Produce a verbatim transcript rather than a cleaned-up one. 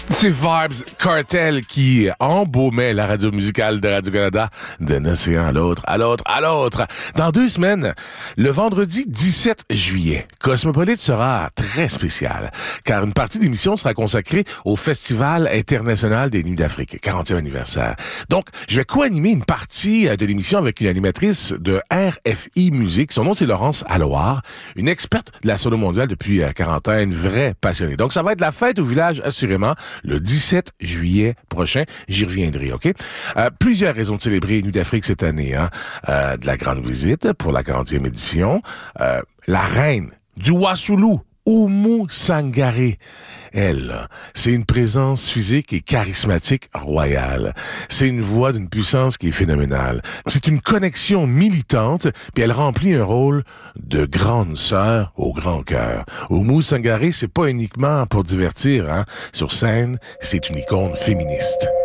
C'est Vibes Cartel qui embaumait la radio musicale de Radio-Canada d'un océan à l'autre, à l'autre, à l'autre. Dans deux semaines, le vendredi dix-sept juillet, Cosmopolite sera très spécial, car une partie de l'émission sera consacrée au Festival international des Nuits d'Afrique, quarantième anniversaire. Donc, je vais co-animer une partie de l'émission avec une animatrice de R F I Musique. Son nom, c'est Laurence Alloire, une experte de la sono mondiale depuis quarante ans, une vraie passionnée. Donc, ça va être la fête au village, assurément, le dix-sept juillet prochain. J'y reviendrai, OK? Euh, plusieurs raisons de célébrer les Nuits d'Afrique cette année, hein. Euh, de la grande visite pour la quarantième édition. Euh, la reine du Wassoulou, Oumou Sangaré. Elle, c'est une présence physique et charismatique royale. C'est une voix d'une puissance qui est phénoménale. C'est une connexion militante, puis elle remplit un rôle de grande sœur au grand cœur. Oumou Sangaré, c'est pas uniquement pour divertir, hein. Sur scène, c'est une icône féministe.